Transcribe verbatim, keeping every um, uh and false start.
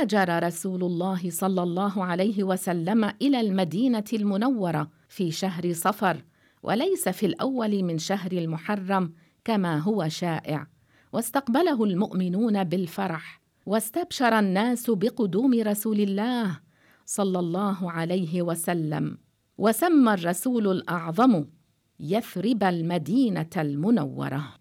هاجر رسول الله صلى الله عليه وسلم إلى المدينة المنورة في شهر صفر، وليس في الأول من شهر المحرم كما هو شائع، واستقبله المؤمنون بالفرح، واستبشر الناس بقدوم رسول الله صلى الله عليه وسلم، وسمى الرسول الأعظم يثرب المدينة المنورة.